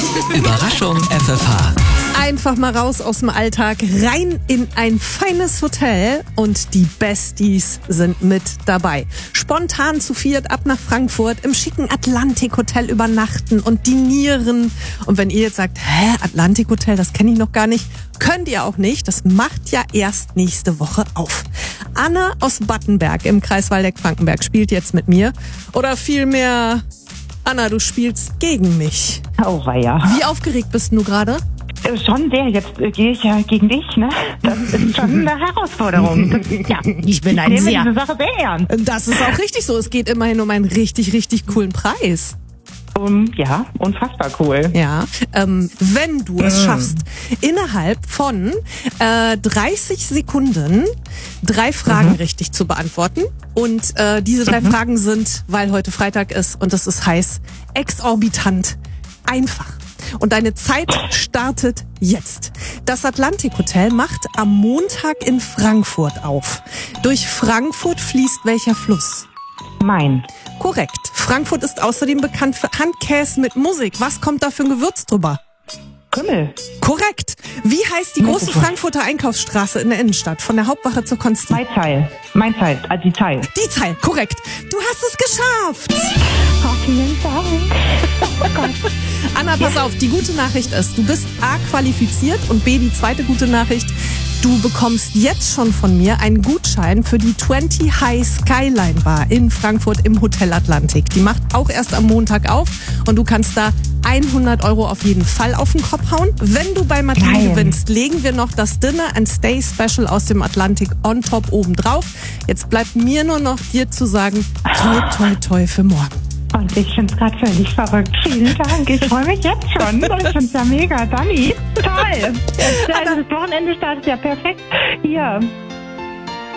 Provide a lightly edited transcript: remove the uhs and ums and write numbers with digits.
Überraschung FFH. Einfach mal raus aus dem Alltag, rein in ein feines Hotel und die Besties sind mit dabei. Spontan zu viert ab nach Frankfurt, im schicken Atlantik-Hotel übernachten und dinieren. Und wenn ihr jetzt sagt, Atlantik-Hotel, das kenne ich noch gar nicht, könnt ihr auch nicht. Das macht ja erst nächste Woche auf. Anna aus Battenberg im Kreis Waldeck-Frankenberg spielt jetzt mit mir. Oder vielmehr, Anna, du spielst gegen mich. Oh, weia. Wie aufgeregt bist du gerade? Schon sehr. Jetzt gehe ich ja gegen dich, ne? Das ist schon eine Herausforderung. Ich bin Ich nehme diese Sache sehr ernst. Das ist auch richtig so. Es geht immerhin um einen richtig, richtig coolen Preis. Ja, unfassbar cool. Ja, wenn du es schaffst, innerhalb von 30 Sekunden 3 Fragen richtig zu beantworten. Und diese 3 Fragen sind, weil heute Freitag ist und es ist heiß, exorbitant einfach. Und deine Zeit startet jetzt. Das Atlantik Hotel macht am Montag in Frankfurt auf. Durch Frankfurt fließt welcher Fluss? Main. Korrekt. Frankfurt ist außerdem bekannt für Handkäse mit Musik. Was kommt da für ein Gewürz drüber? Kümmel. Korrekt. Wie heißt die große Frankfurter Einkaufsstraße in der Innenstadt? Von der Hauptwache zur Konsti. Mainzeil, also die Zeil. Die Zeil, korrekt. Du hast es geschafft. Oh, vielen Dank. Oh Gott. Anna, pass auf, die gute Nachricht ist, du bist A, qualifiziert und B, die zweite gute Nachricht, du bekommst jetzt schon von mir einen Gutschein für die 20 High Skyline Bar in Frankfurt im Hotel Atlantik. Die macht auch erst am Montag auf und du kannst da 100 € auf jeden Fall auf den Kopf hauen. Wenn du bei Martin gewinnst, legen wir noch das Dinner and Stay Special aus dem Atlantik on top oben drauf. Jetzt bleibt mir nur noch dir zu sagen, toi, toi, toi für morgen. Und ich finde es gerade völlig verrückt. Vielen Dank. Ich freue mich jetzt schon. Ich finde es ja mega, Dani. Toll. Das Wochenende startet ja perfekt. Hier.